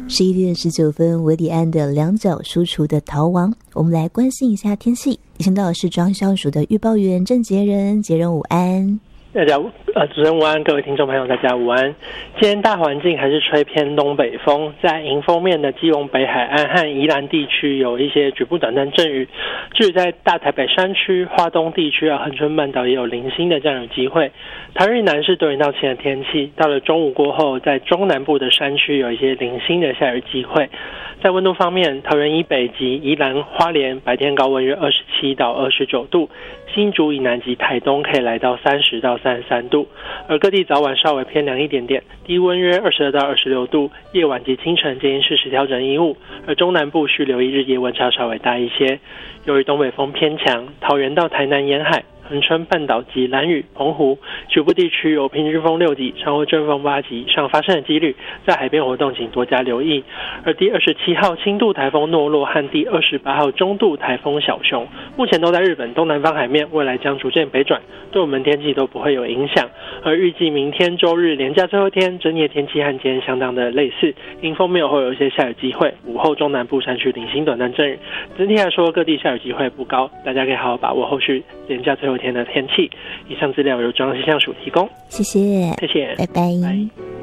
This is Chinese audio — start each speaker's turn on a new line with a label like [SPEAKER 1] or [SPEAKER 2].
[SPEAKER 1] 11点19分，维里安的两脚输出的逃亡。我们来关心一下天气，请到的是中央气象署的预报员郑杰仁，杰仁午安。
[SPEAKER 2] 大家主持人午安，各位听众朋友大家午安。今天大环境还是吹偏东北风，在迎风面的基隆北海岸和宜兰地区有一些局部短暂阵雨，至于在大台北山区、花东地区恒春半岛也有零星的降雨机会。桃园以南是多云到晴的天气，到了中午过后，在中南部的山区有一些零星的下雨机会。在温度方面，桃园以北及宜兰花莲白天高温约27到29度，新竹以南及台东可以来到30到33度，而各地早晚稍微偏凉一点点，低温约22到26度，夜晚及清晨建议适时调整衣物，而中南部需留意日夜温差稍微大一些。由于东北风偏强，桃园到台南沿海、恒春半岛及兰屿、澎湖局部地区有平均风6级、常会阵风8级以上发生的几率，在海边活动请多加留意。而第27号轻度台风诺洛和第28号中度台风小熊，目前都在日本东南方海面，未来将逐渐北转，对我们天气都不会有影响。而预计明天周日连假最后一天，整夜天气和今天相当的类似，迎风面会有一些下雨机会，午后中南部山区零星短暂阵雨。整体来说，各地下雨机会不高，大家可以好好把握后续连假最后一天的天气。以上资料由中央气象署提供。
[SPEAKER 1] 谢谢，
[SPEAKER 2] 谢谢，
[SPEAKER 1] 拜拜。